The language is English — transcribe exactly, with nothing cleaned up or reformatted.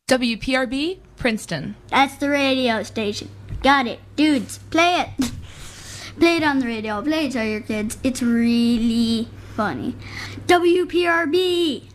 W P R B, Princeton. That's the radio station. Got it. Dudes, play it. Play it on the radio. Play it to your kids. It's really funny. W P R B.